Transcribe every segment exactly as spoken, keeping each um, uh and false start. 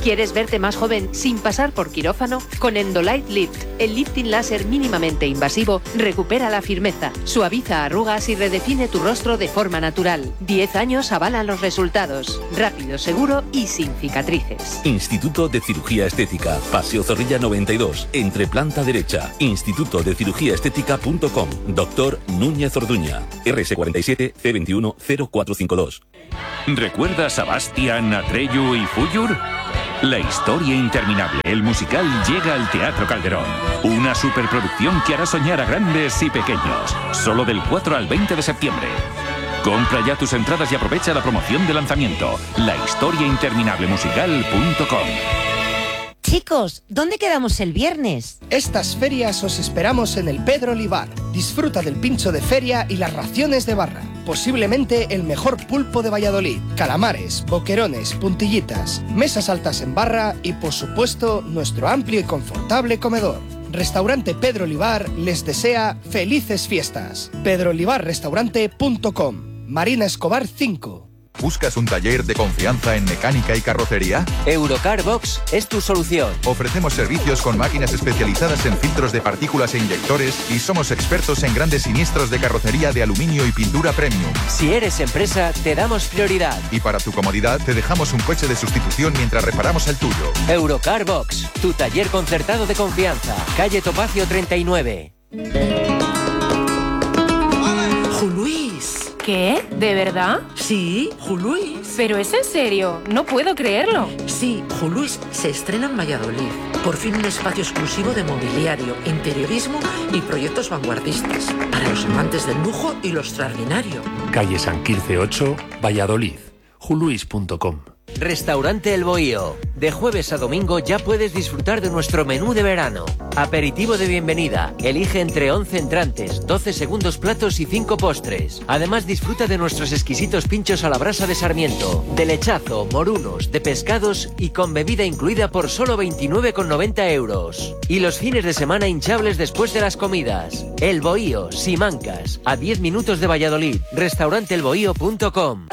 ¿Quieres verte más joven sin pasar por quirófano? Con Endolight Lift, el lifting láser mínimamente invasivo recupera la firmeza, suaviza arrugas y redefine tu rostro de forma natural. diez años avalan los resultados. Rápido, seguro y sin cicatrices. Instituto de Cirugía Estética, Paseo Zorrilla noventa y dos, entre planta derecha. instituto de cirugía estética punto com. Doctor Núñez Orduña. R S cuarenta y siete C veintiuno cero cuatro cinco dos. ¿Recuerdas a Bastian, Atreyu y Fuyur? La historia interminable, el musical, llega al Teatro Calderón. Una superproducción que hará soñar a grandes y pequeños. Solo del cuatro al veinte de septiembre. Compra ya tus entradas y aprovecha la promoción de lanzamiento. La historia interminable musical punto com. Chicos, ¿dónde quedamos el viernes? Estas ferias os esperamos en el Pedro Olivar. Disfruta del pincho de feria y las raciones de barra. Posiblemente el mejor pulpo de Valladolid. Calamares, boquerones, puntillitas, mesas altas en barra y, por supuesto, nuestro amplio y confortable comedor. Restaurante Pedro Olivar les desea felices fiestas. pedro olivar restaurante punto com. Marina Escobar cinco. ¿Buscas un taller de confianza en mecánica y carrocería? Eurocar Box es tu solución. Ofrecemos servicios con máquinas especializadas en filtros de partículas e inyectores y somos expertos en grandes siniestros de carrocería de aluminio y pintura premium. Si eres empresa, te damos prioridad. Y para tu comodidad, te dejamos un coche de sustitución mientras reparamos el tuyo. Eurocar Box, tu taller concertado de confianza. Calle Topacio treinta y nueve. Luis. ¿Qué? ¿De verdad? Sí, Juluis. ¿Pero es en serio? No puedo creerlo. Sí, Juluis se estrena en Valladolid. Por fin un espacio exclusivo de mobiliario, interiorismo y proyectos vanguardistas. Para los amantes del lujo y lo extraordinario. Calle San Quirce ocho, Valladolid. juluis punto com. Restaurante El Bohío. De jueves a domingo ya puedes disfrutar de nuestro menú de verano. Aperitivo de bienvenida. Elige entre once entrantes, doce segundos platos y cinco postres. Además disfruta de nuestros exquisitos pinchos a la brasa de Sarmiento, de lechazo, morunos, de pescados y con bebida incluida por solo veintinueve con noventa euros. Y los fines de semana hinchables después de las comidas. El Bohío, Simancas, a diez minutos de Valladolid. restaurante el bohío punto com.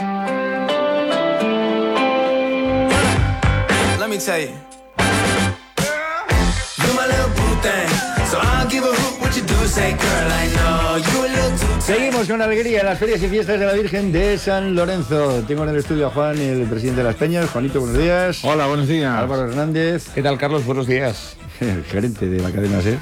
Let me tell you, you're my little boo thing, so I'll give a hoot what you do, say girl, I know you a little too tight. Seguimos con alegría en las ferias y fiestas de la Virgen de San Lorenzo. Tengo en el estudio a Juan, el presidente de las Peñas. Juanito, buenos días. Hola, buenos días. Álvaro Hernández. ¿Qué tal, Carlos? Buenos días. El gerente de la cadena SER.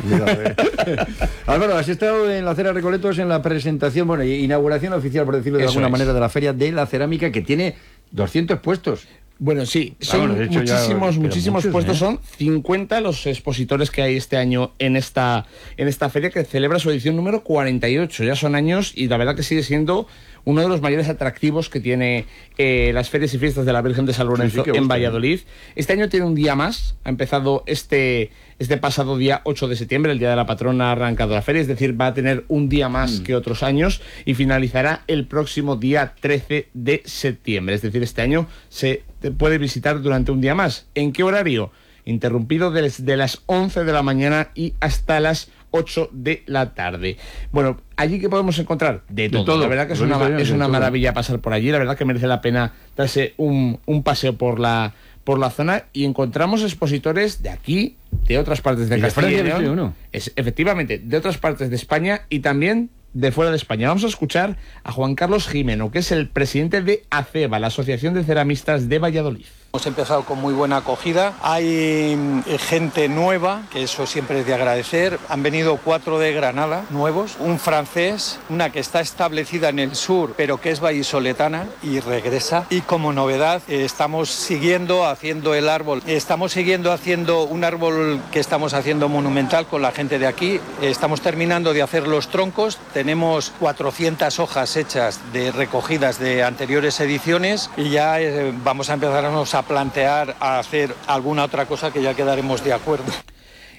Álvaro, has estado en la Acera Recoletos en la presentación, bueno, inauguración oficial, por decirlo de Eso alguna es. manera, de la Feria de la Cerámica, que tiene doscientos puestos. Bueno, sí, son Bueno, de hecho, muchísimos, ya, muchísimos muchos, puestos. ¿eh? Son cincuenta los expositores que hay este año en esta, en esta feria, que celebra su edición número cuarenta y ocho. Ya son años y la verdad que sigue siendo uno de los mayores atractivos que tiene eh, las ferias y fiestas de la Virgen de San Lorenzo sí, sí, en gusta, Valladolid. Este año tiene un día más. Ha empezado este, este pasado día ocho de septiembre, el día de la patrona, ha arrancado la feria. Es decir, va a tener un día más mm. que otros años y finalizará el próximo día trece de septiembre. Es decir, este año se puede visitar durante un día más. ¿En qué horario? Interrumpido desde las once de la mañana y hasta las ocho de la tarde. Bueno, allí que podemos encontrar de todo. De todo. La verdad que es una, es una maravilla pasar por allí. La verdad que merece la pena darse un, un paseo por la, por la zona y encontramos expositores de aquí, de otras partes de Castilla y León. ¿No? Es, efectivamente, de otras partes de España y también de fuera de España. Vamos a escuchar a Juan Carlos Jimeno, que es el presidente de ACEBA, la Asociación de Ceramistas de Valladolid. Hemos empezado con muy buena acogida, hay gente nueva, que eso siempre es de agradecer. Han venido cuatro de Granada nuevos, un francés, una que está establecida en el sur pero que es vallisoletana y regresa. Y como novedad eh, estamos siguiendo haciendo el árbol, estamos siguiendo haciendo un árbol que estamos haciendo monumental con la gente de aquí. Estamos terminando de hacer los troncos, tenemos cuatrocientas hojas hechas de recogidas de anteriores ediciones y ya eh, vamos a empezarnos a plantear a hacer alguna otra cosa que ya quedaremos de acuerdo.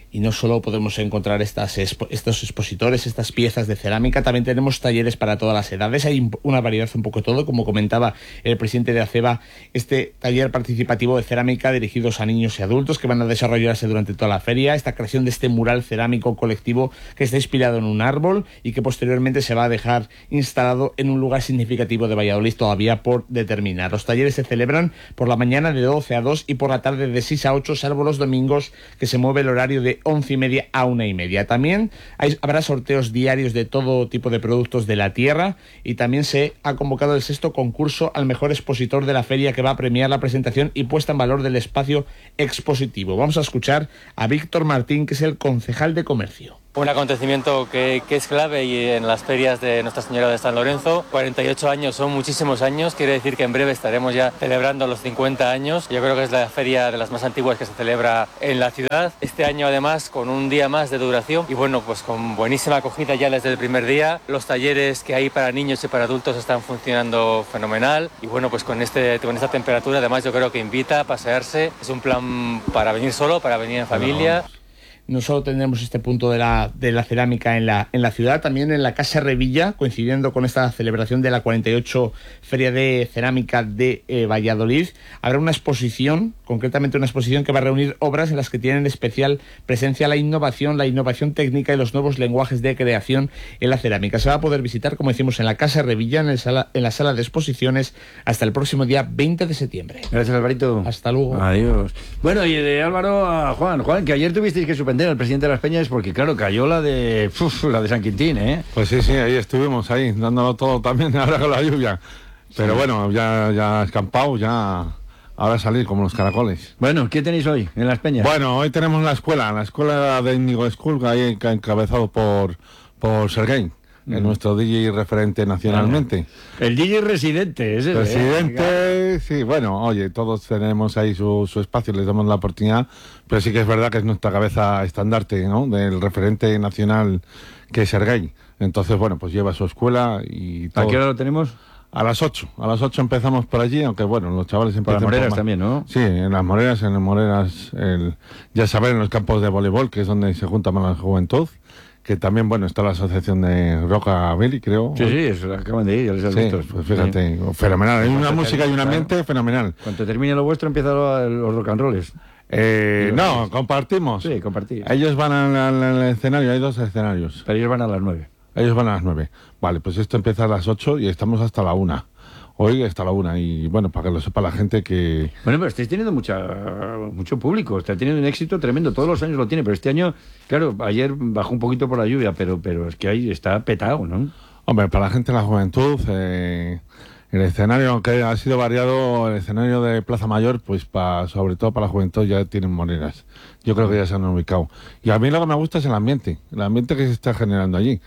Y no solo podemos encontrar estas expo- estos expositores, estas piezas de cerámica, también tenemos talleres para todas las edades. Hay una variedad un poco de todo, como comentaba el presidente de ACEBA, este taller participativo de cerámica dirigidos a niños y adultos que van a desarrollarse durante toda la feria. Esta creación de este mural cerámico colectivo que está inspirado en un árbol y que posteriormente se va a dejar instalado en un lugar significativo de Valladolid todavía por determinar. Los talleres se celebran por la mañana de doce a dos y por la tarde de seis a ocho, salvo los domingos, que se mueve el horario de once y media a una y media. También hay, habrá sorteos diarios de todo tipo de productos de la tierra y también se ha convocado el sexto concurso al mejor expositor de la feria, que va a premiar la presentación y puesta en valor del espacio expositivo. Vamos a escuchar a Víctor Martín, que es el concejal de comercio. Un acontecimiento que, que es clave y en las ferias de Nuestra Señora de San Lorenzo. cuarenta y ocho años son muchísimos años, quiere decir que en breve estaremos ya celebrando los cincuenta años. Yo creo que es la feria de las más antiguas que se celebra en la ciudad. Este año además con un día más de duración y bueno, pues con buenísima acogida ya desde el primer día. Los talleres que hay para niños y para adultos están funcionando fenomenal y bueno, pues con, este, con esta temperatura además yo creo que invita a pasearse. Es un plan para venir solo, para venir en familia. No solo tendremos este punto de la, de la cerámica en la, en la ciudad, también en la Casa Revilla, coincidiendo con esta celebración de la cuarenta y ocho Feria de Cerámica de eh, Valladolid, habrá una exposición, concretamente una exposición que va a reunir obras en las que tienen especial presencia la innovación, la innovación técnica y los nuevos lenguajes de creación en la cerámica. Se va a poder visitar, como decimos, en la Casa Revilla, en, el sala, en la sala de exposiciones, hasta el próximo día veinte de septiembre. Gracias, Alvarito. Hasta luego. Adiós. Bueno, y de Álvaro a Juan. Juan, que ayer tuvisteis que suspender al presidente de las Peñas porque, claro, cayó la de uf, la de San Quintín, ¿eh? Pues sí, sí, ahí estuvimos, ahí, dándolo todo también ahora con la lluvia. Pero sí. Bueno, ya, ya escampado, ya... Ahora salir como los caracoles. Bueno, ¿qué tenéis hoy en las Peñas? Bueno, hoy tenemos la escuela, la escuela de Índigo School, ahí encabezado por, por Sergei. Es nuestro D J referente nacionalmente. El D J residente, ese es. Residente, ¿eh? Sí, bueno, oye, todos tenemos ahí su, su espacio, les damos la oportunidad, pero sí que es verdad que es nuestra cabeza estandarte, ¿no? Del referente nacional que es Sergei. Entonces, bueno, pues lleva su escuela y todo. ¿A qué hora lo tenemos? A las ocho, a las ocho empezamos por allí, aunque bueno, los chavales empiezan... Por las Moreras también, ¿no? Sí, en las Moreras, en las Moreras, el, ya saben, en los campos de voleibol, que es donde se junta más la juventud. Que también, bueno, está la asociación de Rockabilly, creo. Sí, sí, eso, acaban de ir, ya les has visto. Pues fíjate, sí. Fenomenal. Hay una música y un ambiente fenomenal. Cuando termine lo vuestro, empiezan los rock and rolls. Eh, no, compartimos. Sí, compartimos. Ellos van al, al, al escenario, hay dos escenarios. Pero ellos van a las nueve. Ellos van a las nueve. Vale, pues esto empieza a las ocho y estamos hasta la una. Hoy hasta la una y bueno, para que lo sepa la gente que... Bueno, pero estáis teniendo mucha, mucho público, está teniendo un éxito tremendo, todos los años lo tiene, pero este año, claro, ayer bajó un poquito por la lluvia, pero, pero es que ahí está petado, ¿no? Hombre, para la gente de la juventud, eh, el escenario, aunque ha sido variado, el escenario de Plaza Mayor, pues pa, sobre todo para la juventud ya tienen monedas. Yo creo que ya se han ubicado. Y a mí lo que me gusta es el ambiente, el ambiente que se está generando allí.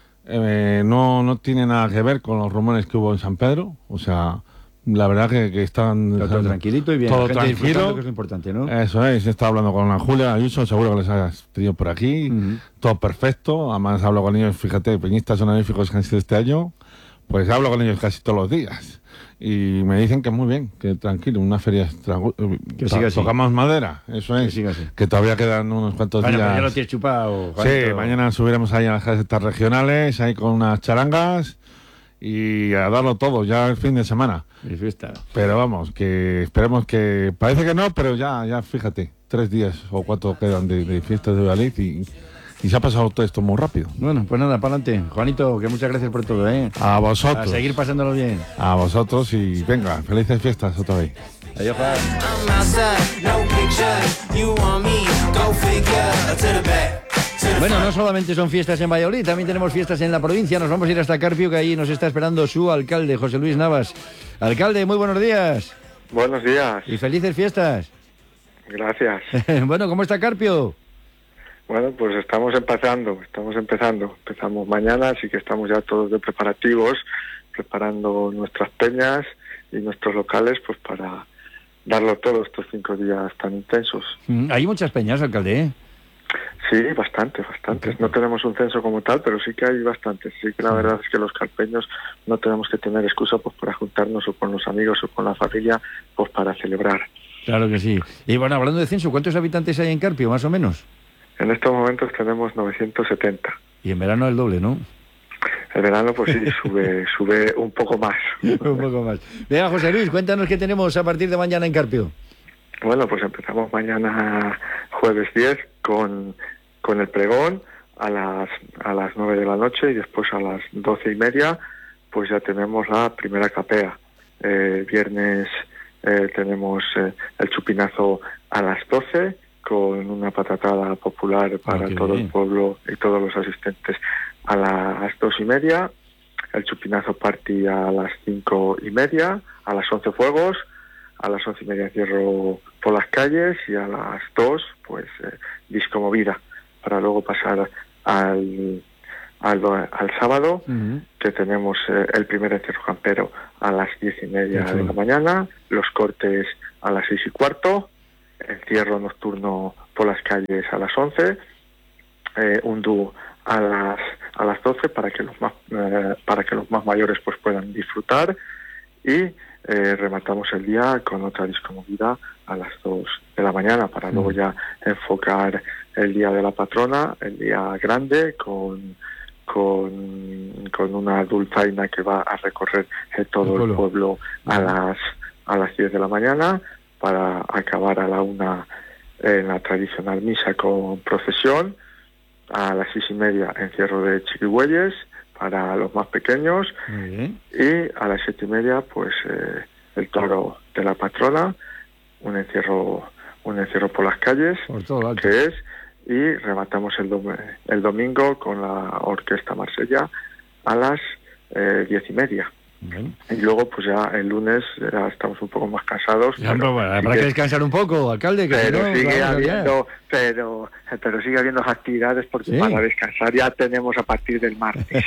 Eh, no, no tiene nada que ver con los rumores que hubo en San Pedro, o sea, la verdad que, que están... Todo, todo tranquilito y bien, todo la gente tranquilo, que es lo importante, ¿no? Eso es, he estado hablando con la Julia Ayuso, seguro que les has tenido por aquí, uh-huh. Todo perfecto, además hablo con ellos, fíjate, peñistas honoríficos que han sido este año, pues hablo con ellos casi todos los días. Y me dicen que muy bien, que tranquilo, una feria... Que siga así. Tocamos madera, eso es. Que siga así. Que todavía quedan unos cuantos bueno, días. Bueno, ya lo tienes chupado, Juanito. Sí, mañana subiremos ahí a las casetas regionales, ahí con unas charangas y a darlo todo, ya el fin de semana. Y fiesta. Pero vamos, que esperemos que... Parece que no, pero ya, ya fíjate, tres días o cuatro quedan de, de fiestas de Valladolid y... Y se ha pasado todo esto muy rápido. Bueno, pues nada, para adelante. Juanito, que muchas gracias por todo, ¿eh? A vosotros. A seguir pasándolo bien. A vosotros y venga, felices fiestas otra vez. Adiós, Juan. Bueno, no solamente son fiestas en Valladolid, también tenemos fiestas en la provincia. Nos vamos a ir hasta Carpio, que ahí nos está esperando su alcalde, José Luis Navas. Alcalde, muy buenos días. Buenos días. Y felices fiestas. Gracias. Bueno, ¿cómo está Carpio? Bueno, pues estamos empezando, estamos empezando. Empezamos mañana, así que estamos ya todos de preparativos, preparando nuestras peñas y nuestros locales, pues para darlo todo estos cinco días tan intensos. Hay muchas peñas, alcalde, ¿eh? Sí, bastante, bastantes. No tenemos un censo como tal, pero sí que hay bastantes. Sí que la verdad es que los carpeños no tenemos que tener excusa pues para juntarnos o con los amigos o con la familia, pues para celebrar. Claro que sí. Y bueno, hablando de censo, ¿cuántos habitantes hay en Carpio, más o menos? En estos momentos tenemos novecientos setenta. Y en verano el doble, ¿no? El verano, pues sí, sube sube un poco más. Un poco más. Venga, José Luis, cuéntanos qué tenemos a partir de mañana en Carpio. Bueno, pues empezamos mañana jueves diez con, con el pregón a las a las nueve de la noche y después a las doce y media pues ya tenemos la primera capea. Eh, viernes eh, tenemos eh, el chupinazo a las doce con una patatada popular para Ah, todo bien. el pueblo y todos los asistentes a las dos y media, el chupinazo party a las cinco y media, a las once fuegos, a las once y media encierro por las calles y a las dos pues eh, disco movida, para luego pasar al al, al sábado, Uh-huh. que tenemos eh, el primer encierro campero a las diez y media Qué chulo. de la mañana, los cortes a las seis y cuarto, encierro nocturno por las calles a las once, eh, un dúo a las a las doce para que los más eh, para que los más mayores pues puedan disfrutar y eh, rematamos el día con otra discomovida a las dos de la mañana para luego ya enfocar el día de la patrona, el día grande con con, con una dulzaina que va a recorrer eh, todo el pueblo a las a las diez de la mañana para acabar a la una en la tradicional misa con procesión. A las seis y media encierro de chiquibueyes para los más pequeños y a las siete y media pues eh, el toro de la patrona, un encierro un encierro por las calles por todo lo alto. que es, y rematamos el, dom- el domingo con la orquesta Marsella a las eh, diez y media. Y luego pues ya el lunes ya estamos un poco más cansados. Ya, pero bueno, habrá que descansar un poco, alcalde, que pero si no, sigue vamos a liar. habiendo pero pero sigue habiendo actividades porque Sí. para descansar ya tenemos a partir del martes.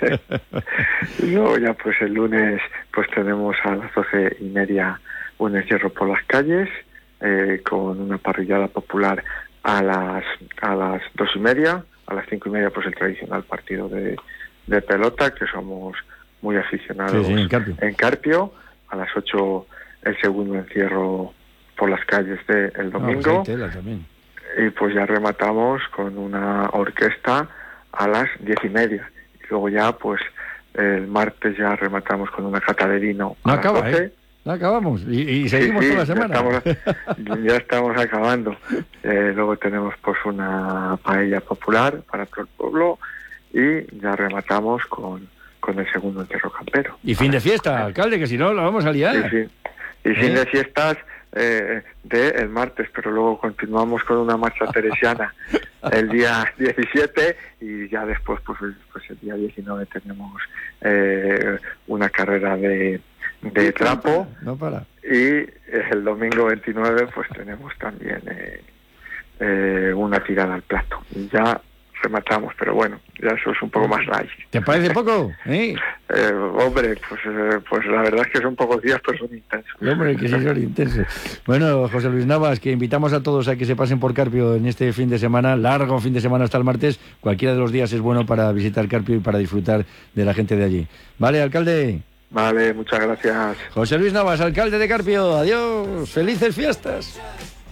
Y luego ya pues el lunes pues tenemos a las doce y media un encierro por las calles eh, con una parrillada popular a las a las dos y media, a las cinco y media pues el tradicional partido de, de pelota, que somos muy aficionados Sí, sí, en Carpio. en Carpio. A las ocho el segundo encierro por las calles del Ah, domingo. pues hay tela también. Y pues ya rematamos con una orquesta a las diez y media. Y luego ya pues el martes ya rematamos con una cata de vino a No las acaba, doce. ¿eh? No acabamos. Y, y Sí, seguimos sí, toda la ya semana. estamos, ya estamos acabando. Eh, luego tenemos pues una paella popular para todo el pueblo y ya rematamos con, con el segundo encierro campero. Y fin de fiesta, alcalde, que si no, lo vamos a liar. Y fin, y fin ¿Eh? de fiestas eh, de el martes, pero luego continuamos con una marcha teresiana el día diecisiete y ya después, pues, pues el día diecinueve tenemos eh, una carrera de, de trapo. No para. Y el domingo veintinueve pues tenemos también eh, eh, una tirada al plato. Y ya rematamos, pero bueno, ya eso es un poco más light. ¿Te parece poco? ¿Eh? Eh, hombre, pues, eh, pues la verdad es que son pocos días, pero son intensos. Hombre, que sí son intensos. Bueno, José Luis Navas, que invitamos a todos a que se pasen por Carpio en este fin de semana, largo fin de semana hasta el martes. Cualquiera de los días es bueno para visitar Carpio y para disfrutar de la gente de allí. ¿Vale, alcalde? Vale, muchas gracias. José Luis Navas, alcalde de Carpio. Adiós. Felices fiestas.